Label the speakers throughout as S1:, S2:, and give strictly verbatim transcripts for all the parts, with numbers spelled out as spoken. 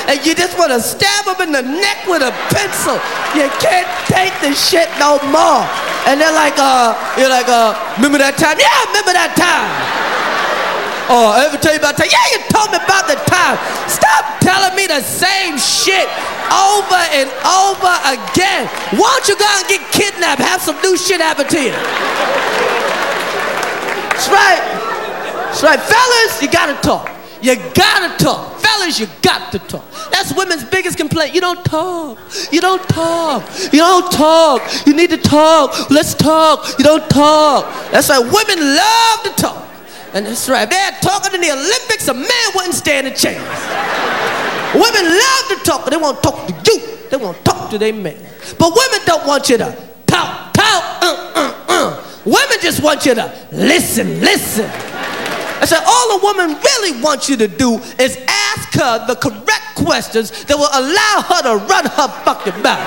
S1: and you just want to stab them in the neck with a pencil. You can't take the shit no more. And they're like, uh, you're like, uh, remember that time? Yeah, remember that time. Oh, I ever tell you about time? Yeah, you told me about the time. Stop telling me the same shit over and over again. Why don't you go out and get kidnapped? Have some new shit happen to you. That's right. That's right. Fellas, you gotta talk. You gotta talk. Fellas, you got to talk. That's women's biggest complaint. You don't talk. You don't talk. You don't talk. You need to talk. Let's talk. You don't talk. That's right. Women love to talk. And that's right. If they had talking in the Olympics, a man wouldn't stand a chance. Women love to talk, but they won't talk to you. They won't talk to their man. But women don't want you to talk, talk, uh, uh, uh. Women just want you to listen, listen. I said, all a woman really wants you to do is ask her the correct questions that will allow her to run her fucking mouth.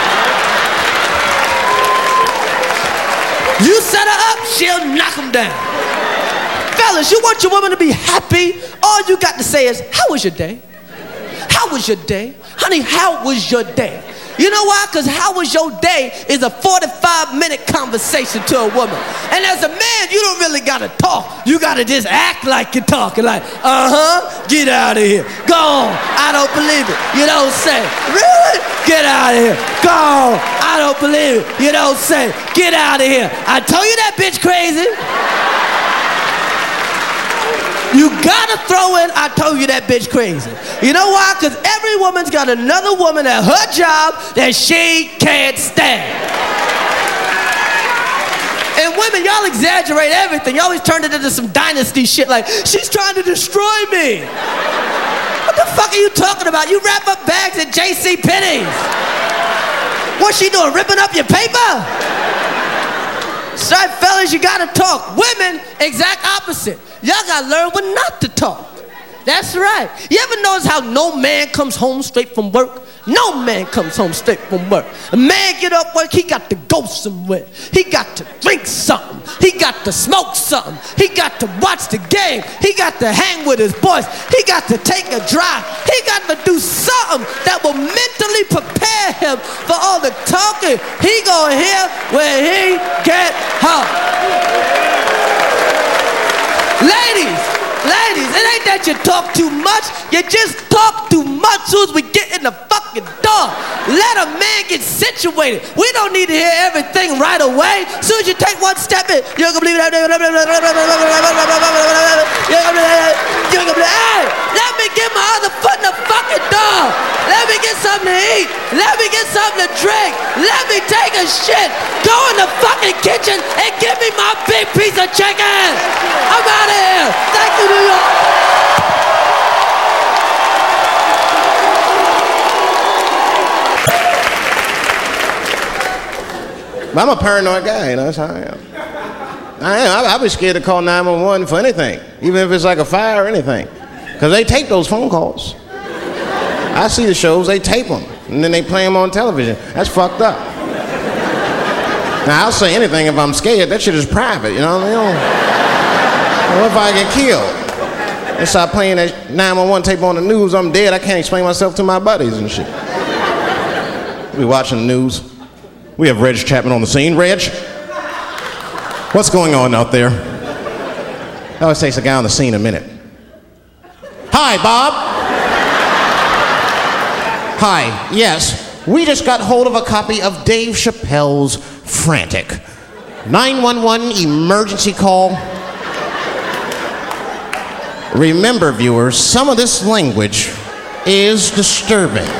S1: You set her up, she'll knock them down. Fellas, you want your woman to be happy? All you got to say is, how was your day? How was your day? Honey, how was your day? You know why? Because how was your day is a forty-five minute conversation to a woman. And as a man, you don't really got to talk. You got to just act like you're talking. Like, uh-huh, get out of here. Go on. I don't believe it. You don't say. Really? Get out of here. Go on. I don't believe it. You don't say. Get out of here. I told you that bitch crazy. You gotta throw in, I told you that bitch crazy. You know why? Because every woman's got another woman at her job that she can't stand. And women, y'all exaggerate everything. You always turn it into some dynasty shit like, she's trying to destroy me. What the fuck are you talking about? You wrap up bags at J C Penney's. What's she doing, ripping up your paper? Sorry, fellas, you gotta talk. Women, exact opposite. Y'all gotta learn when not to talk. That's right. You ever notice how no man comes home straight from work? No man comes home straight from work. A man get up work, he got to go somewhere. He got to drink something. He got to smoke something. He got to watch the game. He got to hang with his boys. He got to take a drive. He got to do something that will mentally prepare him for all the talking he gonna hear when he get home. Ladies, ladies, it ain't that you talk too much. You just talk too much soon as we get in the fucking door. Let a man get situated. We don't need to hear everything right away. As soon as you take one step in, you're gonna believe that. You're gonna believe, hey, let me get my other foot in the fucking door. Let me get something to eat. Let me get something to drink. Let me take a shit. Go in the fucking kitchen and give me my big piece of chicken. I'm out of here. Thank you, New York.
S2: I'm a paranoid guy, you know, that's how I am. I am. I'll be scared to call nine one one for anything, even if it's like a fire or anything. Because they tape those phone calls. I see the shows, they tape them, and then they play them on television. That's fucked up. Now, I'll say anything if I'm scared. That shit is private, you know what I mean? What if I get killed? They start playing that nine one one tape on the news, I'm dead, I can't explain myself to my buddies and shit. We watching the news. We have Reg Chapman on the scene. Reg, what's going on out there? It always takes a guy on the scene a minute. Hi, Bob. Hi, yes, we just got hold of a copy of Dave Chappelle's Frantic. nine one one emergency call. Remember, viewers, some of this language is disturbing.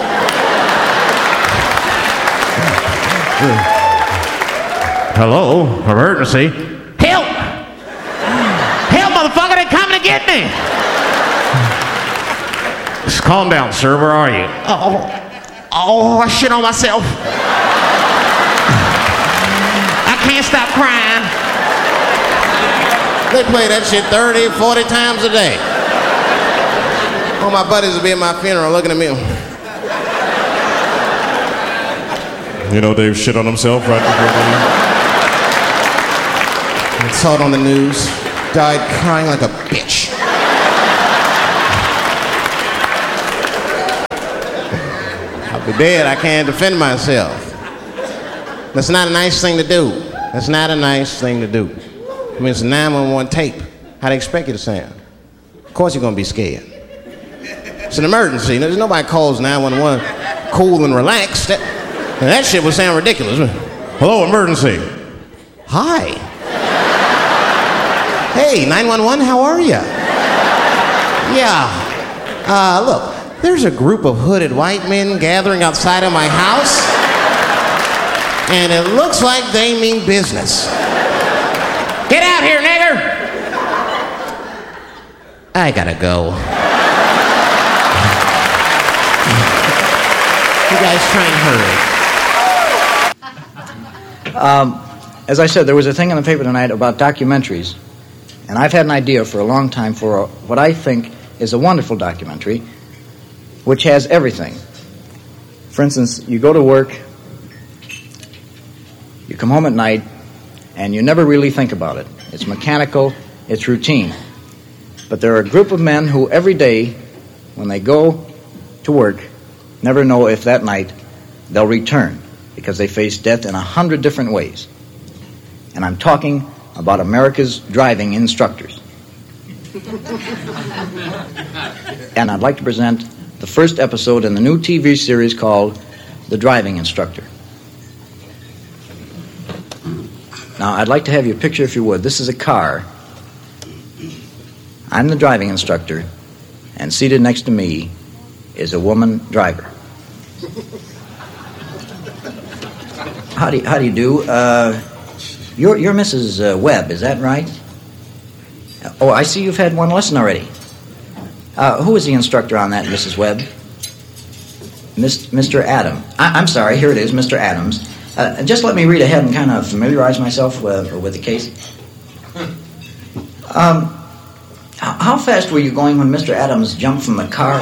S3: Hello, emergency. Help! Help, motherfucker, they're coming to get me! Just calm down, sir, where are you? Oh, oh, I shit on myself. I can't stop crying.
S2: They play that shit thirty, forty times a day. All my buddies will be at my funeral looking at me.
S4: You know, Dave shit on himself right before the...
S2: I saw it on the news. Died crying like a bitch. I'll be dead. I can't defend myself. That's not a nice thing to do. That's not a nice thing to do. I mean, it's a nine one one tape. How do they expect you to sound? Of course you're going to be scared. It's an emergency. There's nobody calls nine one one cool and relaxed. That, that shit would sound ridiculous.
S4: Hello, emergency.
S2: Hi. Hey, nine one one, how are you? Yeah. Uh, look, there's a group of hooded white men gathering outside of my house, and it looks like they mean business. Get out here, nigger! I gotta go. You guys try and hurry.
S5: Um, as I said, there was a thing in the paper tonight about documentaries, and I've had an idea for a long time for a, what I think is a wonderful documentary, which has everything. For instance, you go to work, you come home at night, and you never really think about it. It's mechanical, it's routine. But there are a group of men who every day, when they go to work, never know if that night they'll return, because they face death in a hundred different ways. And I'm talking about America's driving instructors. And I'd like to present the first episode in the new T V series called The Driving Instructor. Now, I'd like to have you picture, if you would, this is a car. I'm the driving instructor, and seated next to me is a woman driver. How do you, how do, you do? Uh, you're, you're Missus Uh, Webb, is that right? Oh, I see you've had one lesson already. Uh, who is the instructor on that, Missus Webb? Miss, Mister Adam. I, I'm sorry, here it is, Mister Adams. Uh, just let me read ahead and kind of familiarize myself with, with the case. Um, how, how fast were you going when Mister Adams jumped from the car?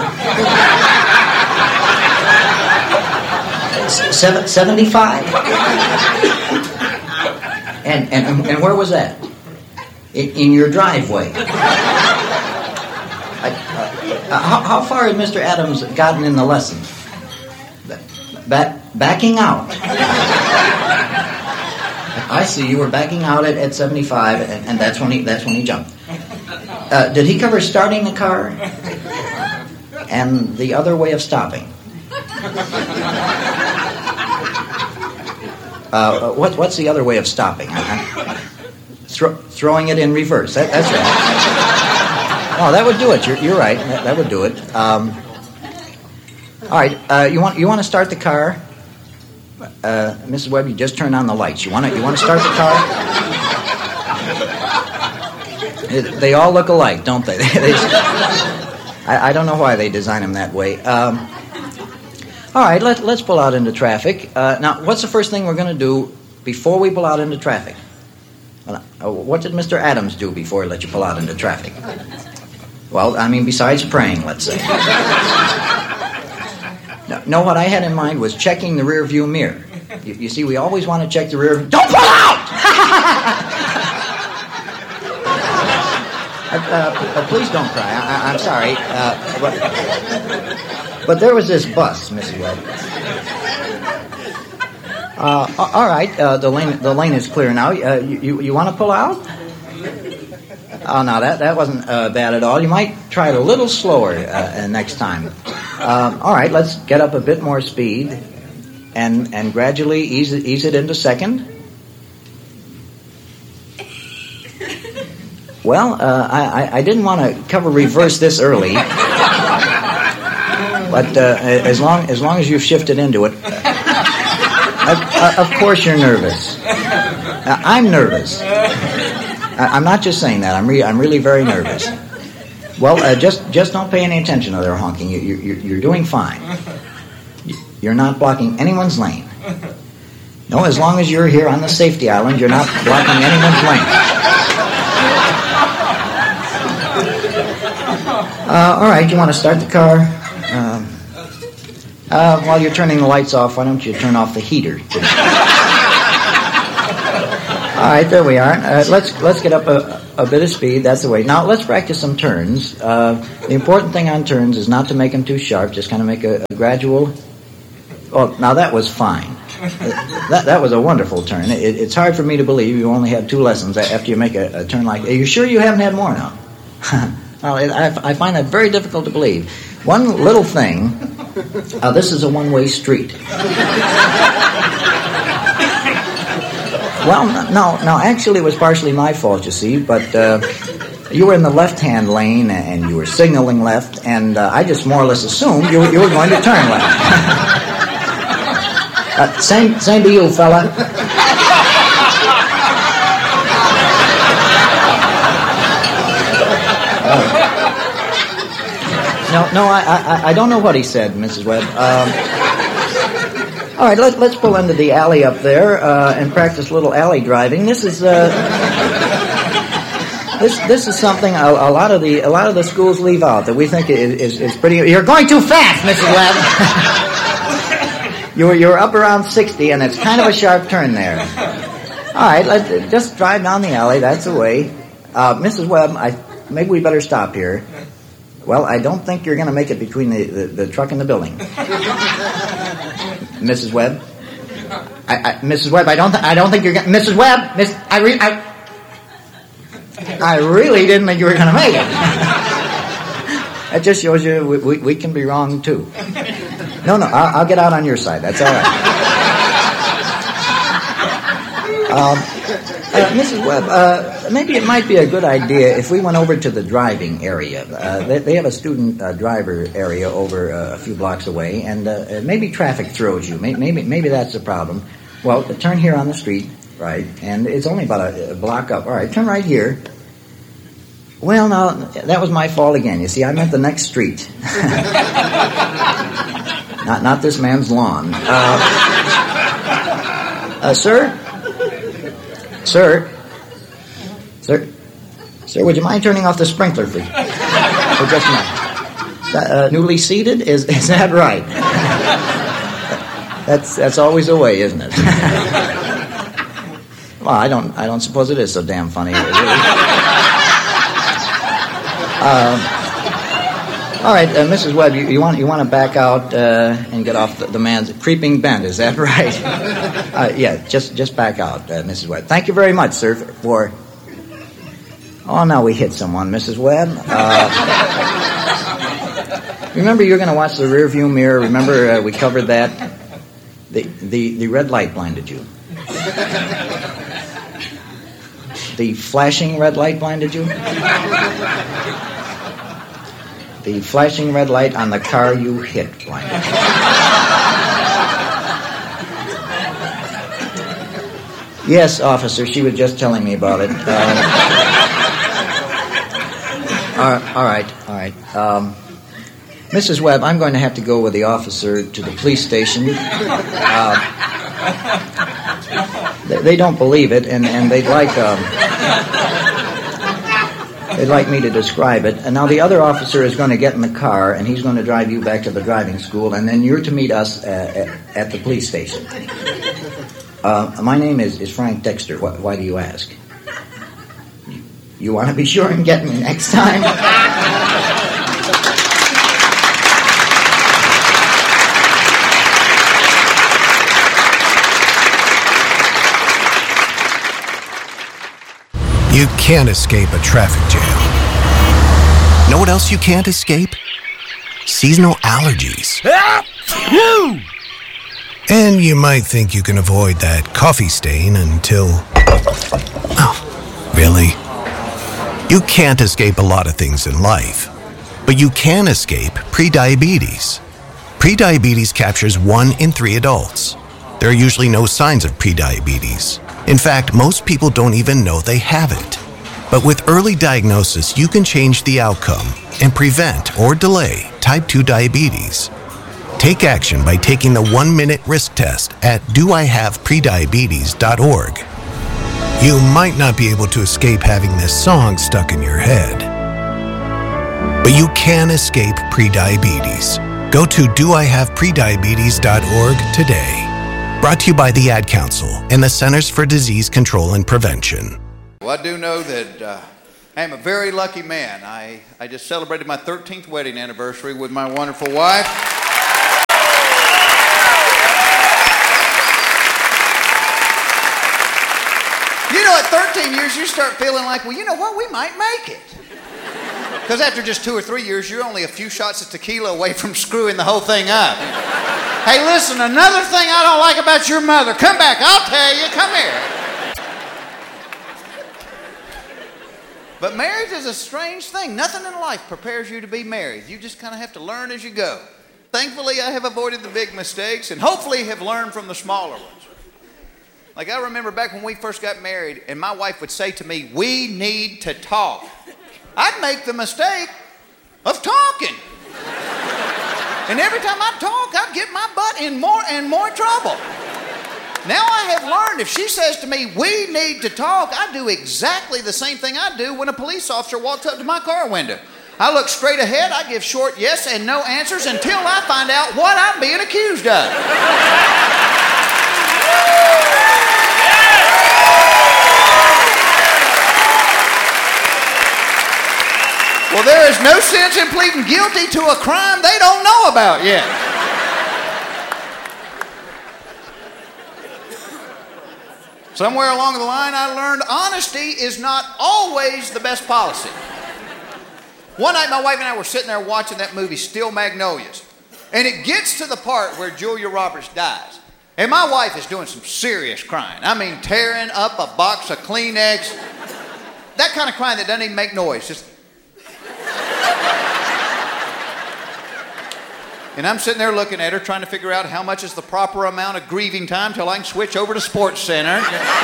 S5: Seven, seventy-five? And, and and where was that? In, in your driveway. I, uh, how, how far had Mister Adams gotten in the lesson? Back, backing out. I see, you were backing out at, at seventy-five, and, and that's when he that's when he jumped. Uh, did he cover starting the car and the other way of stopping? Uh, what, what's the other way of stopping? Uh, thro- throwing it in reverse. That, that's right. Oh, that would do it. You're, you're right. That, that would do it. Um, all right. Uh, you want you want to start the car, uh, Missus Webb? You just turn on the lights. You want to you want to start the car? It, they all look alike, don't they? they I, I don't know why they design them that way. Um, all right. Let, let's pull out into traffic. Uh, now, what's the first thing we're going to do before we pull out into traffic? Well, uh, what did Mister Adams do before he let you pull out into traffic? Well, I mean, besides praying, let's say. No, no, what I had in mind was checking the rear view mirror. You, you see, we always want to check the rear view. Don't pull out! uh, uh, please don't cry. I, I, I'm sorry. Uh, but, but there was this bus, Missus Webb. Uh, all right, uh, the lane the lane is clear now. Uh, you you, you want to pull out? Oh, no, that, that wasn't uh, bad at all. You might try it a little slower uh, next time. Um, all right, let's get up a bit more speed and and gradually ease it, ease it into second. Well, uh, I, I didn't want to cover reverse this early, but uh, as long as long as you've shifted into it, uh, uh, of course you're nervous. Uh, I'm nervous. I'm not just saying that. I'm re- I'm really very nervous. Well, uh, just just don't pay any attention to their honking. You, you, you're doing fine. You're not blocking anyone's lane. No, as long as you're here on the safety island, you're not blocking anyone's lane. Uh, all right, you want to start the car? Um, uh, while you're turning the lights off, why don't you turn off the heater? All right, there we are. Uh, let's let's get up a, a bit of speed. That's the way. Now let's practice some turns. Uh, the important thing on turns is not to make them too sharp. Just kind of make a, a gradual Well, now that was fine. That, that was a wonderful turn. It, it's hard for me to believe you only had two lessons after you make a, a turn like that. Are you sure you haven't had more now? Well, it, I, I find that very difficult to believe. One little thing, uh, this is a one-way street. Well, no, no, actually it was partially my fault, you see, but uh, you were in the left-hand lane and you were signaling left, and uh, I just more or less assumed you, you were going to turn left. Uh, same, same to you, fella. Uh, no, no, I, I, I don't know what he said, Missus Webb. Um, all right, let, let's pull into the alley up there uh, and practice a little alley driving. This is uh, this this is something a, a lot of the a lot of the schools leave out that we think is is, is pretty. You're going too fast, Missus Webb. You're, you're up around sixty, and it's kind of a sharp turn there. All right, let's just drive down the alley. That's the way. Uh, Missus Webb, I, maybe we better stop here. Well, I don't think you're going to make it between the, the, the truck and the building. Missus Webb? I, I, Missus Webb, I don't, th- I don't think you're going to... Missus Webb! Miss, I, re- I, I really didn't think you were going to make it. That just shows you we, we, we can be wrong, too. No, no, I'll, I'll get out on your side. That's all right. um, uh, Missus Webb, uh, maybe it might be a good idea if we went over to the driving area. Uh, they, they have a student uh, driver area over uh, a few blocks away, and uh, maybe traffic throws you. Maybe, maybe maybe that's the problem. Well, turn here on the street, right, and it's only about a, a block up. All right, turn right here. Well, now, that was my fault again. You see, I meant the next street. Not not this man's lawn. Uh, uh, sir? Sir? Sir? Sir, would you mind turning off the sprinkler for, for just a minute? Uh, newly seated? Is is that right? That's that's always the way, isn't it? Well, I don't I don't suppose it is so damn funny. Really. Uh, All right, uh, Missus Webb, you, you want you want to back out uh, and get off the, the man's creeping bend, is that right? uh, yeah, just just back out, uh, Missus Webb. Thank you very much, sir, for... Oh, now we hit someone, Missus Webb. Uh, remember, you're going to watch the rear view mirror. Remember, uh, we covered that. The, the, the red light blinded you. The flashing red light blinded you? The flashing red light on the car you hit blinded you. Yes, officer, she was just telling me about it. Uh, all right, all right. Um, Missus Webb, I'm going to have to go with the officer to the police station. Uh, they, they don't believe it, and, and they'd like... Um, They'd like me to describe it. And now the other officer is going to get in the car, and he's going to drive you back to the driving school, and then you're to meet us uh, at, at the police station. Uh, my name is, is Frank Dexter. Why, why do you ask? You, you want to be sure and get me next time?
S6: You can't escape a traffic jam. Know what else you can't escape? Seasonal allergies. And you might think you can avoid that coffee stain until... Oh, really? You can't escape a lot of things in life, but you can escape prediabetes. Prediabetes captures one in three adults. There are usually no signs of prediabetes. In fact, most people don't even know they have it. But with early diagnosis, you can change the outcome and prevent or delay type two diabetes. Take action by taking the one-minute risk test at do I have prediabetes dot org. You might not be able to escape having this song stuck in your head, but you can escape prediabetes. Go to do I have prediabetes dot org today. Brought to you by the Ad Council and the Centers for Disease Control and Prevention.
S7: Well, I do know that uh, I am a very lucky man. I, I just celebrated my thirteenth wedding anniversary with my wonderful wife. know, at thirteen years, you start feeling like, well, you know what, we might make it. Because after just two or three years, you're only a few shots of tequila away from screwing the whole thing up. Hey, listen, another thing I don't like about your mother. Come back, I'll tell you, come here. But marriage is a strange thing. Nothing in life prepares you to be married. You just kind of have to learn as you go. Thankfully, I have avoided the big mistakes and hopefully have learned from the smaller ones. Like I remember back when we first got married and my wife would say to me, we need to talk. I'd make the mistake of talking. And every time I'd talk, I'd get my butt in more and more trouble. Now I have learned if she says to me, we need to talk, I do exactly the same thing I do when a police officer walks up to my car window. I look straight ahead, I give short yes and no answers until I find out what I'm being accused of. Well, there is no sense in pleading guilty to a crime they don't know about yet. Somewhere along the line, I learned honesty is not always the best policy. One night, my wife and I were sitting there watching that movie, Steel Magnolias. And it gets to the part where Julia Roberts dies. And my wife is doing some serious crying. I mean, tearing up a box of Kleenex. That kind of crying that doesn't even make noise. Just... And I'm sitting there looking at her, trying to figure out how much is the proper amount of grieving time till I can switch over to Sports Center.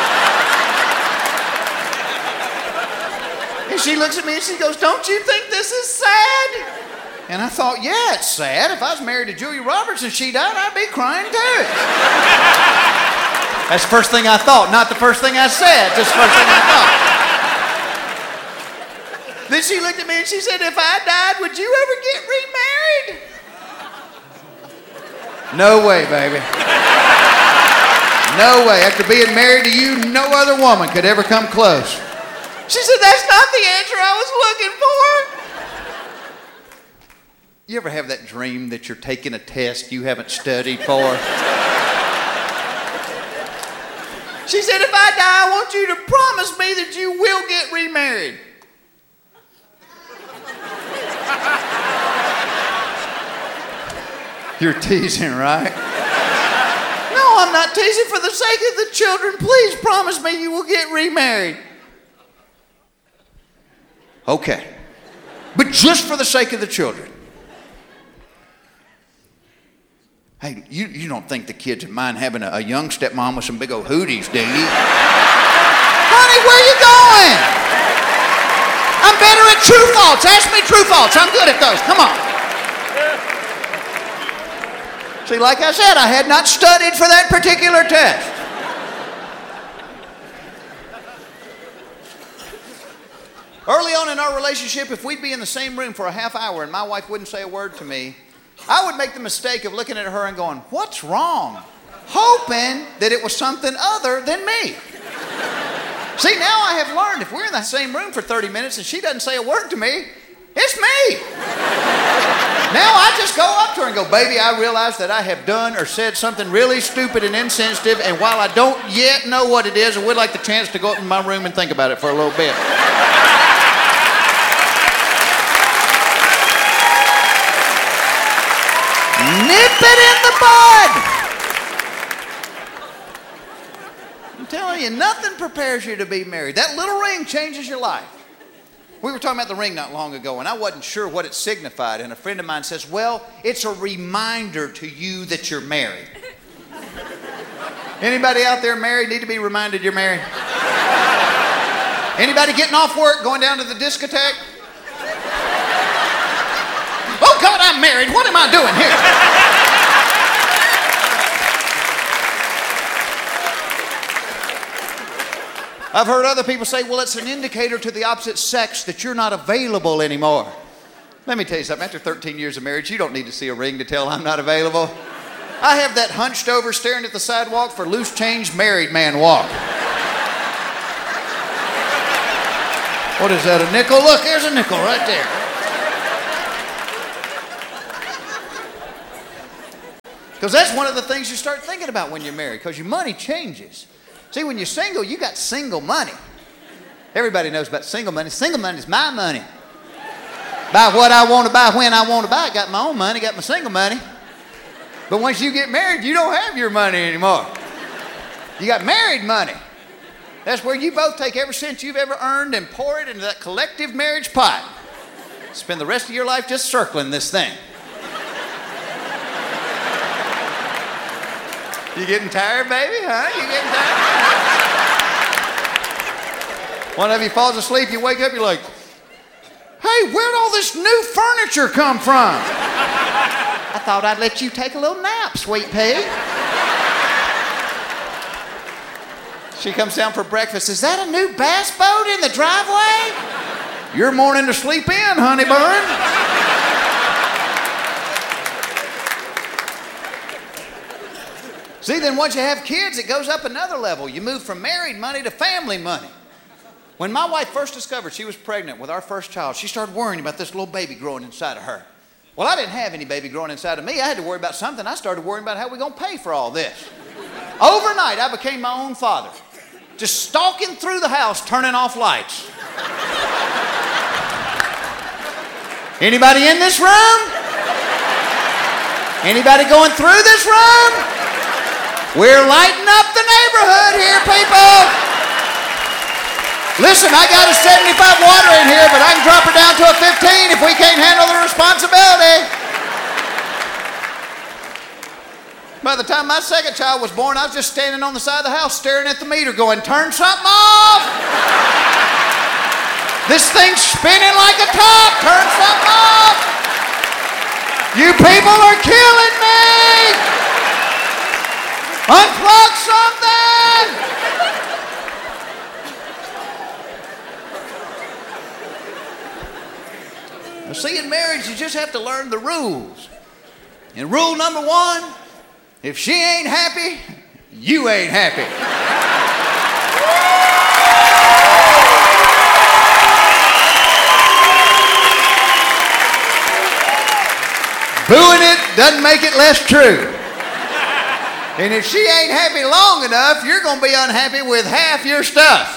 S7: And she looks at me and she goes, don't you think this is sad? And I thought, yeah, it's sad. If I was married to Julia Roberts and she died, I'd be crying too. That's the first thing I thought, not the first thing I said, just the first thing I thought. Then she looked at me and she said, if I died, would you ever get remarried? No way, baby. No way. After being married to you, no other woman could ever come close. She said, that's not the answer I was looking for. You ever have that dream that you're taking a test you haven't studied for? She said, if I die, I want you to promise me that you will get remarried. You're teasing, right? No, I'm not teasing. For the sake of the children, please promise me you will get remarried. Okay. But just for the sake of the children. Hey, you, you don't think the kids would mind having a, a young stepmom with some big old hooties, do you? Honey, where are you going? I'm better at true faults. Ask me true faults. I'm good at those. Come on. See, like I said, I had not studied for that particular test. Early on in our relationship, if we'd be in the same room for a half hour and my wife wouldn't say a word to me, I would make the mistake of looking at her and going, what's wrong? Hoping that it was something other than me. See, now I have learned if we're in the same room for thirty minutes and she doesn't say a word to me, it's me. Now I just go up to her and go, baby, I realize that I have done or said something really stupid and insensitive, and while I don't yet know what it is, I would like the chance to go up in my room and think about it for a little bit. Nip it in the bud. I'm telling you, nothing prepares you to be married. That little ring changes your life. We were talking about the ring not long ago, and I wasn't sure what it signified. And a friend of mine says, well, it's a reminder to you that you're married. Anybody out there married need to be reminded you're married? Anybody getting off work, going down to the discotheque? Oh, God, I'm married. What am I doing here? I've heard other people say, well, it's an indicator to the opposite sex that you're not available anymore. Let me tell you something. After thirteen years of marriage, you don't need to see a ring to tell I'm not available. I have that hunched over, staring at the sidewalk for loose change married man walk. What is that, a nickel? Look, there's a nickel right there. Because that's one of the things you start thinking about when you're married, because your money changes. See, when you're single, you got single money. Everybody knows about single money. Single money is my money. Buy what I want to buy when I want to buy. Got my own money, got my single money. But once you get married, you don't have your money anymore. You got married money. That's where you both take every cent you've ever earned and pour it into that collective marriage pot. Spend the rest of your life just circling this thing. You getting tired, baby? Huh? You getting tired? One of you falls asleep, you wake up, you're like, hey, where'd all this new furniture come from? I thought I'd let you take a little nap, sweet pea. She comes down for breakfast. Is that a new bass boat in the driveway? Your morning to sleep in, honey bun. See, then once you have kids, it goes up another level. You move from married money to family money. When my wife first discovered she was pregnant with our first child, she started worrying about this little baby growing inside of her. Well, I didn't have any baby growing inside of me. I had to worry about something. I started worrying about how we're going to pay for all this. Overnight, I became my own father. Just stalking through the house, turning off lights. Anybody in this room? Anybody going through this room? We're lighting up the neighborhood here, people. Listen, I got a seventy-five water in here, but I can drop her down to a fifteen if we can't handle the responsibility. By the time my second child was born, I was just standing on the side of the house staring at the meter going, turn something off. This thing's spinning like a top. Turn something off. You people are killing me. Unplug something. Now, see, in marriage, you just have to learn the rules. And rule number one, if she ain't happy, you ain't happy. Booing it doesn't make it less true. And if she ain't happy long enough, you're going to be unhappy with half your stuff.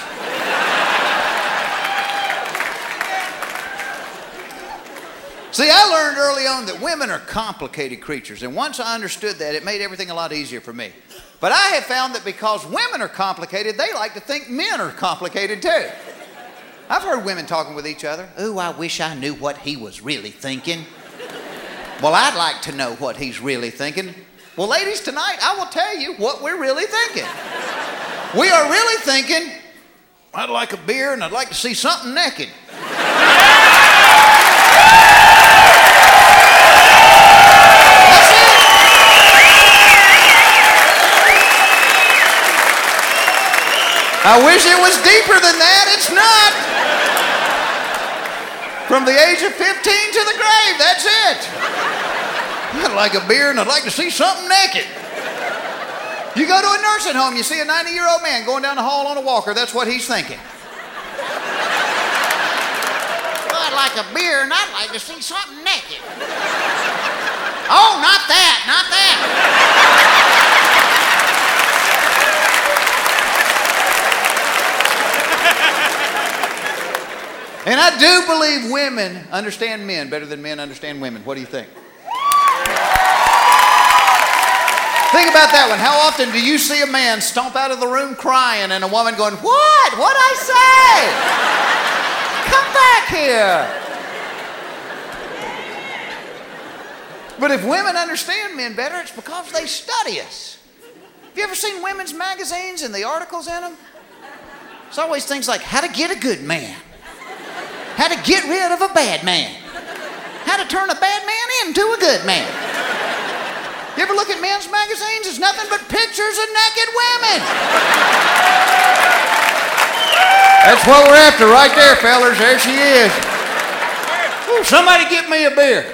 S7: See, I learned early on that women are complicated creatures, and once I understood that, it made everything a lot easier for me. But I have found that because women are complicated, they like to think men are complicated too. I've heard women talking with each other. Ooh, I wish I knew what he was really thinking. Well, I'd like to know what he's really thinking. Well, ladies, tonight I will tell you what we're really thinking. We are really thinking, I'd like a beer and I'd like to see something naked. I wish it was deeper than that. It's not. From the age of fifteen to the grave, that's it. I'd like a beer and I'd like to see something naked. You go to a nursing home, you see a ninety-year-old man going down the hall on a walker. That's what he's thinking. Well, I'd like a beer and I'd like to see something naked. Oh, not that, not that. And I do believe women understand men better than men understand women. What do you think? Think about that one. How often do you see a man stomp out of the room crying and a woman going, what? What'd I say? Come back here. But if women understand men better, it's because they study us. Have you ever seen women's magazines and the articles in them? It's always things like how to get a good man. How to get rid of a bad man. How to turn a bad man into a good man. You ever look at men's magazines? It's nothing but pictures of naked women. That's what we're after right there, fellas. There she is. Ooh, somebody get me a beer.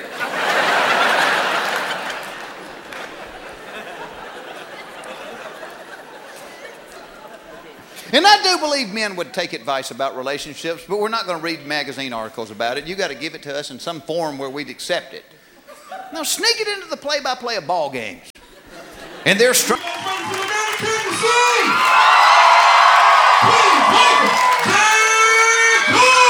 S7: And I do believe men would take advice about relationships, but we're not going to read magazine articles about it. You got to give it to us in some form where we'd accept it. Now sneak it into the play-by-play of ball games. And they're strong.